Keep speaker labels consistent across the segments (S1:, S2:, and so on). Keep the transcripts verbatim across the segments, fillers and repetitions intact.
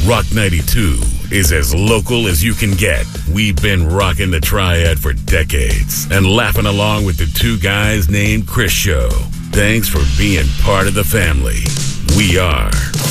S1: Rock ninety-two is as local as you can get. We've been rocking the Triad for decades and laughing along with the two guys named Chris Show. Thanks for being part of the family. We are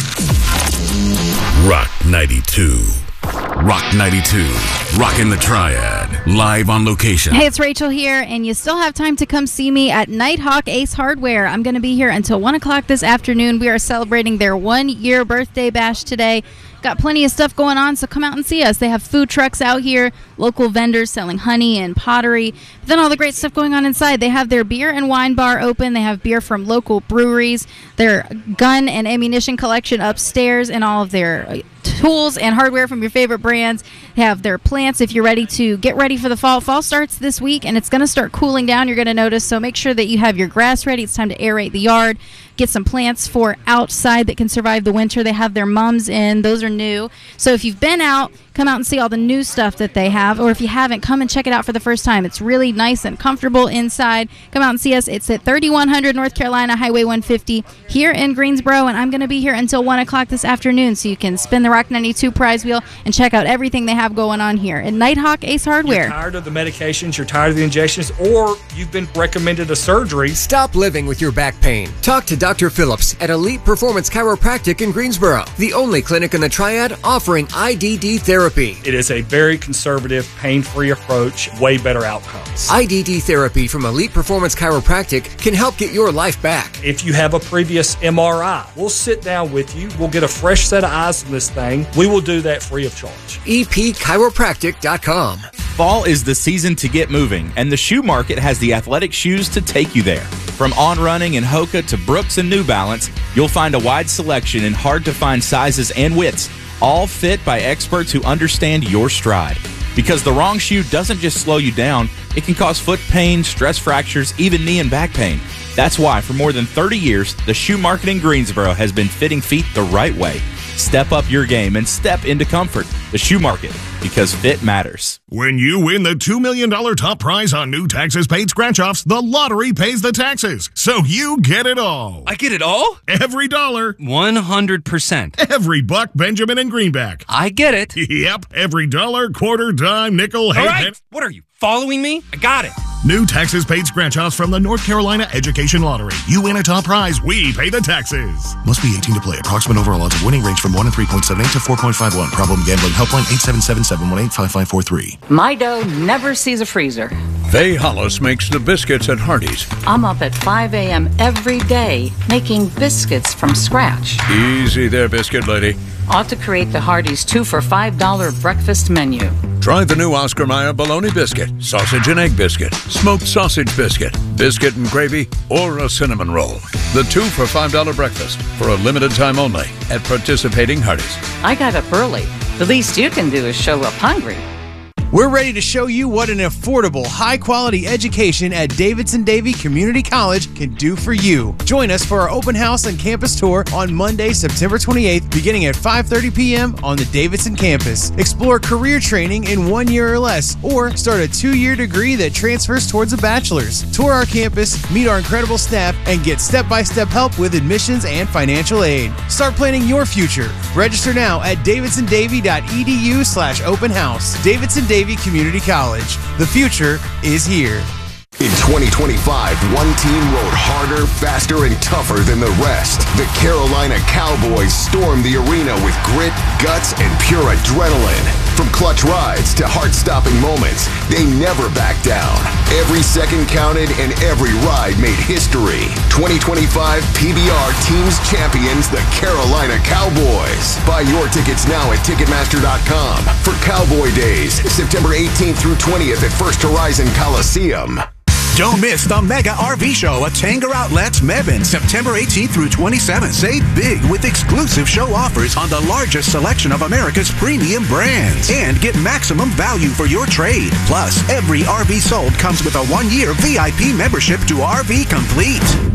S1: Rock ninety-two. Rock ninety-two, rocking the Triad, live on location.
S2: Hey, it's Rachel here, and you still have time to come see me at Nighthawk Ace Hardware. I'm going to be here until one o'clock this afternoon. We are celebrating their one-year birthday bash today. Got plenty of stuff going on, so come out and see us. They have food trucks out here, local vendors selling honey and pottery, but then all the great stuff going on inside. They have their beer and wine bar open. They have beer from local breweries, their gun and ammunition collection upstairs, and all of their tools and hardware from your favorite brands. They have their plants if you're ready to get ready for the fall. Fall starts this week, and it's going to start cooling down, you're going to notice, so make sure that you have your grass ready. It's time to aerate the yard. Get some plants for outside that can survive the winter. They have their mums in. Those are new. So if you've been out, come out and see all the new stuff that they have. Or if you haven't, come and check it out for the first time. It's really nice and comfortable inside. Come out and see us. It's at thirty-one hundred North Carolina Highway one fifty here in Greensboro. And I'm going to be here until one o'clock this afternoon, so you can spin the Rock ninety-two prize wheel and check out everything they have going on here at Nighthawk Ace Hardware.
S3: You're tired of the medications, you're tired of the injections, or you've been recommended a surgery.
S4: Stop living with your back pain. Talk to Doctor Phillips at Elite Performance Chiropractic in Greensboro, the only clinic in the Triad offering I D D therapy.
S3: It is a very conservative, pain-free approach, way better outcomes.
S4: I D D therapy from Elite Performance Chiropractic can help get your life back.
S3: If you have a previous M R I, we'll sit down with you. We'll get a fresh set of eyes on this thing. We will do that free of charge.
S4: E P chiropractic dot com.
S5: Fall is the season to get moving, and the Shoe Market has the athletic shoes to take you there. From On Running and Hoka to Brooks and New Balance, you'll find a wide selection in hard-to-find sizes and widths, all fit by experts who understand your stride. Because the wrong shoe doesn't just slow you down, it can cause foot pain, stress fractures, even knee and back pain. That's why, for more than thirty years, the Shoe Market in Greensboro has been fitting feet the right way. Step up your game and step into comfort. The Shoe Market, because fit matters.
S6: When you win the two million dollars top prize on new taxes paid scratch-offs, the lottery pays the taxes, so you get it all.
S7: I get it all?
S6: Every dollar.
S7: one hundred percent.
S6: Every buck, Benjamin, and Greenback.
S7: I get it.
S6: Yep, every dollar, quarter, dime, nickel,
S7: all
S6: hey,
S7: right,
S6: hey.
S7: What are you, following me? I got it.
S6: New taxes paid scratch-offs from the North Carolina Education Lottery. You win a top prize, we pay the taxes. Must be eighteen to play. Approximate overall odds of winning range from one and three point seven eight to four point five one. Problem gambling helpline eight seven seven, seven one eight, five five four three.
S8: My dough never sees a freezer.
S9: Faye Hollis makes the biscuits at Hardee's.
S8: I'm up at five a.m. every day making biscuits from scratch.
S9: Easy there, biscuit lady.
S8: Ought to create the Hardee's two for five dollar breakfast menu.
S9: Try the new Oscar Mayer bologna biscuit, sausage and egg biscuit, smoked sausage biscuit, biscuit and gravy, or a cinnamon roll. The two for five dollar breakfast for a limited time only at participating Hardee's.
S8: I got up early. The least you can do is show up hungry.
S10: We're ready to show you what an affordable, high-quality education at Davidson Davie Community College can do for you. Join us for our open house and campus tour on Monday, September twenty-eighth, beginning at five thirty p.m. on the Davidson campus. Explore career training in one year or less, or start a two-year degree that transfers towards a bachelor's. Tour our campus, meet our incredible staff, and get step-by-step help with admissions and financial aid. Start planning your future. Register now at davidson davie dot e d u slash open house. Davidson Davie Community College. The future is here.
S11: In twenty twenty-five, one team rode harder, faster, and tougher than the rest. The Carolina Cowboys stormed the arena with grit, guts, and pure adrenaline. From clutch rides to heart-stopping moments, they never backed down. Every second counted and every ride made history. twenty twenty-five P B R Teams Champions, the Carolina Cowboys. Buy your tickets now at Ticketmaster dot com for Cowboy Days, September eighteenth through twentieth at First Horizon Coliseum.
S12: Don't miss the Mega R V Show at Tanger Outlets Mebane, September eighteenth through twenty-seventh. Save big with exclusive show offers on the largest selection of America's premium brands. And get maximum value for your trade. Plus, every R V sold comes with a one-year V I P membership to R V Complete.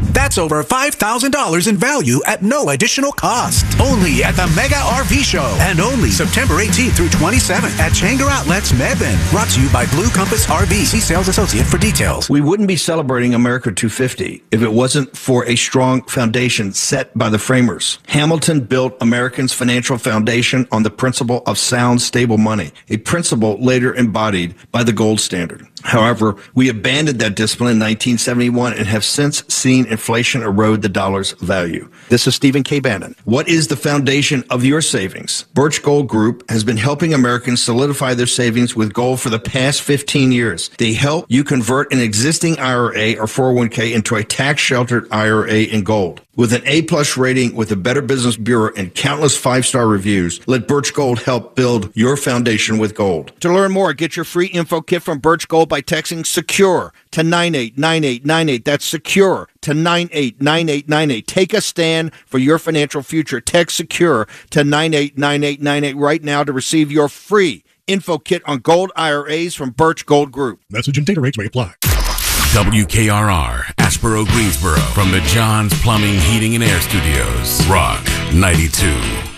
S12: That's over five thousand dollars in value at no additional cost. Only at the Mega R V Show. And only September eighteenth through twenty-seventh at Changer Outlets Mebane. Brought to you by Blue Compass R V. See sales associate for details.
S13: We wouldn't be celebrating America two fifty if it wasn't for a strong foundation set by the framers. Hamilton built Americans' financial foundation on the principle of sound, stable money, a principle later embodied by the gold standard. However, we abandoned that discipline in nineteen seventy-one and have since seen inflation erode the dollar's value. This is Stephen K. Bannon. What is the foundation of your savings? Birch Gold Group has been helping Americans solidify their savings with gold for the past fifteen years. They help you convert an existing I R A or four oh one k into a tax-sheltered I R A in gold. With an A-plus rating with the Better Business Bureau and countless five-star reviews, let Birch Gold help build your foundation with gold. To learn more, get your free info kit from Birch Gold by texting SECURE to nine eight nine eight nine eight. That's SECURE to nine eight nine eight nine eight. Take a stand for your financial future. Text SECURE to nine eight nine eight nine eight right now to receive your free info kit on gold I R As from Birch Gold Group.
S6: Message and data rates may apply.
S1: W K R R, Asheboro, Greensboro, from the John's Plumbing, Heating, and Air Studios. Rock ninety-two.